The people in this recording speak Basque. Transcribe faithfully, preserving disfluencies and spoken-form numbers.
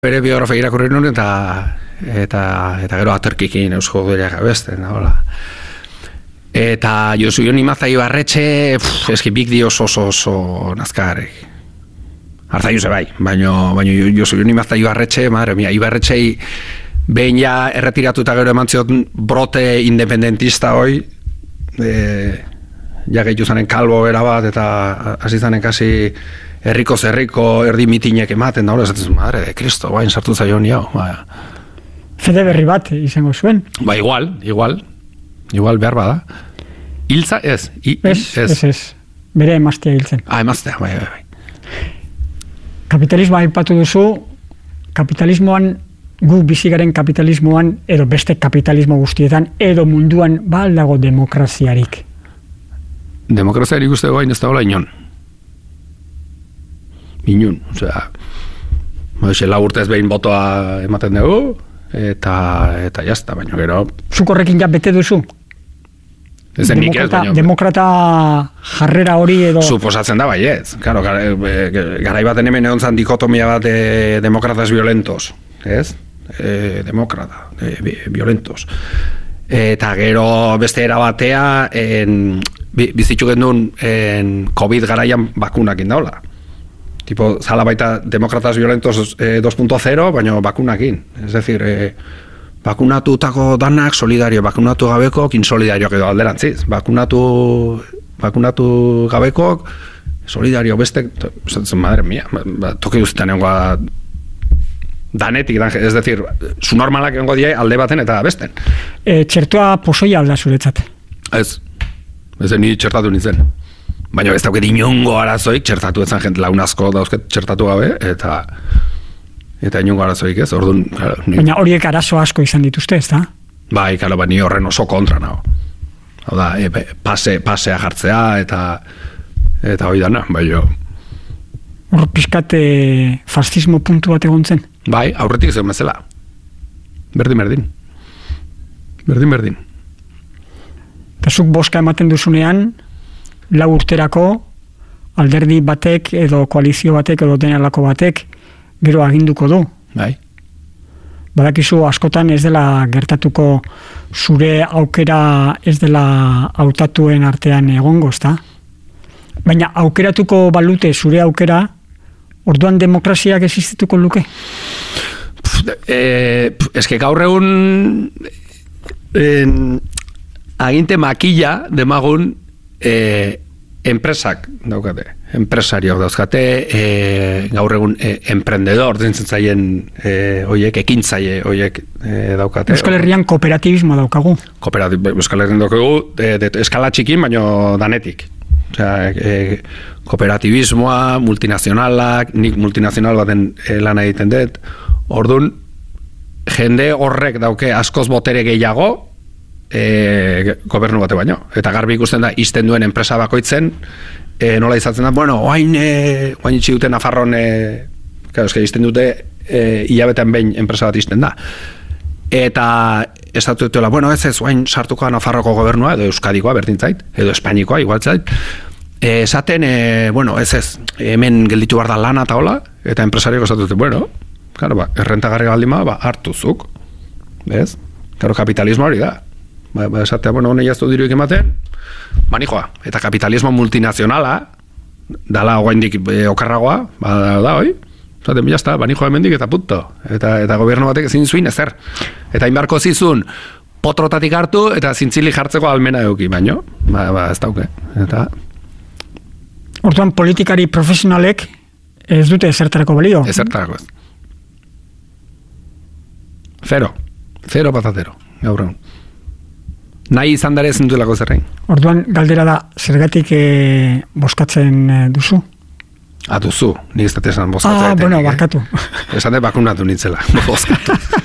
Bere biografia irakurri nuen eta eta eta gero aterkikin eusko dira gabesten, hola. Eta Josu Jon Imazta Ibarretxe, eski big dio oso oso nazkarek. Hartzaiu ze bai, baino baino Josu Jon Imazta Ibarretxe, madre mia, Ibarretxei behin ja erretiratuta gero emantziot brote independentista hoi, eh ja gehitu zanen kalbo era bat eta hasi zanen kasi herriko zerriko erdi mitinek ematen da, hori esatzen, madre de Cristo, bain sartu zaion jau. Ba. Fede berri bat izango zuen. Ba, igual, igual, igual behar bada. Hiltza, ez, I, ez, ez. Ez, ez, bere emaztea hiltzen. Ah, emaztea, bai, bai, bai. Kapitalismoa aipatu duzu, kapitalismoan, gu bizigaren kapitalismoan, edo beste kapitalismo guztietan, edo munduan, ba aldago demokraziarik. Demokraziarik uste bain ez da hola inon. Inun, osea, moixe, lau urtez behin botoa ematen dugu, eta, eta jazta, baina gero... Zuk horrekin ja bete duzu? Ez den nik ez, baina... Demokrata jarrera hori edo... Suposatzen da, bai ez. Claro, garai baten hemen egon zan dikotomia bat de demokratas violentos, ez? E, demokrata, de, violentos. Eta gero beste era batea, en, bizitxu gendun en COVID garaian bakunak indaula. Tipo, zala baita demokratas violentos eh, dos punto cero, baina bakunakin. Ez decir, eh, bakunatutako danak solidario, bakunatu gabekok insolidarioak edo alderantziz. Bakunatu, bakunatu gabekok solidario beste, madre mia, ba, toki guztietan egongoa danetik, ez decir, su normalak egongo die alde baten eta besten. E, txertua posoia alda zuretzat? Ez, ez ni txertatu nintzen. Baina ez dauket inongo arazoik, txertatu ezan jent laun asko dauzket txertatu gabe, eta eta inongo arazoik ez, orduan... Claro, ni... Baina horiek arazo asko izan dituzte, ez da? Bai, kalo, ba, ni horren oso kontra nago. Hau da, e, pase, pasea jartzea, eta eta hoi dana, bai jo. Hor pixkat fascismo puntu bat egon zen? Bai, aurretik zeun bezala. Berdin, berdin. Berdin, berdin. Eta zuk boska ematen duzunean, lau urterako alderdi batek edo koalizio batek edo denalako batek gero aginduko du. Bai. Badakizu askotan ez dela gertatuko zure aukera ez dela hautatuen artean egongo, ezta? Baina aukeratuko balute zure aukera, orduan demokraziak existituko luke? Eh, eske gaur egun en, aginte makilla demagun Eh, enpresak daukate, enpresariok dauzkate, eh, gaur egun eh, emprendedor dintzen zaien eh, oiek, ekintzaile oiek eh, daukate. Euskal Herrian kooperatibismo daukagu. Kooperatib, Euskal Herrian daukagu, de, de, eskala txikin, baino danetik. Osea, eh, kooperatibismoa, multinazionalak, nik multinazional baten eh, lan egiten dut, orduan, jende horrek dauke askoz botere gehiago, E, gobernu bate baino. Eta garbi ikusten da, izten duen enpresa bakoitzen, e, nola izatzen da, bueno, oain, e, oain itxi dute Nafarron, e, claro, eske izten dute, e, hilabetean behin enpresa bat izten da. Eta estatu dutela, bueno, ez ez, oain sartuko Nafarroko gobernua, edo Euskadikoa berdintzait, edo Espainikoa, igual zait. E, esaten, e, bueno, ez ez, hemen gelditu behar da lana eta hola, eta enpresariok estatu dute, bueno, claro, ba, errentagarri baldima, ba, hartuzuk, ez? Claro, kapitalismo hori da. Ba, ba, esatea, bueno, honei jaztu diruik ematen, manijoa, eta kapitalismo multinazionala, dala ogaindik e, okarragoa, ba, da, hoi, esaten, jazta, manijoa hemendik eta punto, eta, eta gobierno batek ezin zuin ezer, eta inbarko zizun, potrotatik hartu, eta zintzili jartzeko almena eduki, baino, ba, ba, ez dauke, eta... Orduan, politikari profesionalek ez dute ezertarako balio? Ezertarako ez. Zero, zero patatero, gaur egun. Nahi izan dara ezin duelako zerrein. Orduan, galdera da, zergatik e, boskatzen e, duzu? Ah, duzu, nik ez dut esan boskatzen. Ah, bueno, barkatu. Esan dut bakunatu nintzela, boskatu.